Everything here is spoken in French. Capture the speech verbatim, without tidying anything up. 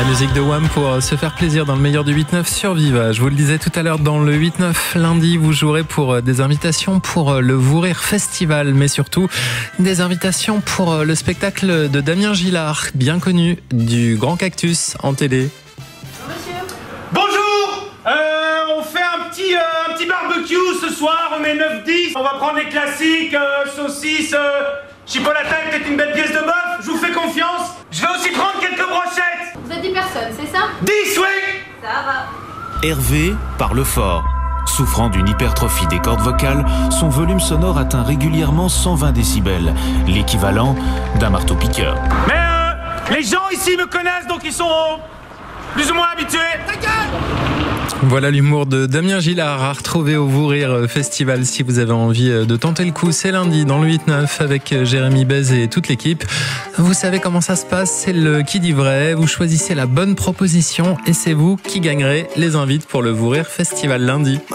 La musique de Wham pour se faire plaisir dans le meilleur du huit neuf sur Viva. Je vous le disais tout à l'heure, dans le huit neuf lundi, vous jouerez pour des invitations pour le Vous Rire Festival, mais surtout des invitations pour le spectacle de Damien Gillard, bien connu du Grand Cactus en télé. Bonjour, euh, on fait un petit, euh, un petit barbecue ce soir, on est neuf dix. On va prendre les classiques, euh, saucisses, euh, chipolata et peut-être une belle pièce de bœuf. Je vous fais confiance. Je vais aussi prendre quelques brochettes. Vous êtes dix personnes, c'est ça? dix, oui. Ça va. Hervé parle fort. Souffrant d'une hypertrophie des cordes vocales, son volume sonore atteint régulièrement cent vingt décibels, l'équivalent d'un marteau-piqueur. Mais euh, les gens ici me connaissent, donc ils sont plus ou moins habitués. Ta gueule! Voilà l'humour de Damien Gillard à retrouver au Vous Rire Festival si vous avez envie de tenter le coup. C'est lundi dans le huit neuf avec Jérémy Bez et toute l'équipe. Vous savez comment ça se passe, c'est le qui dit vrai. Vous choisissez la bonne proposition et c'est vous qui gagnerez les invites pour le Vous Rire Festival lundi.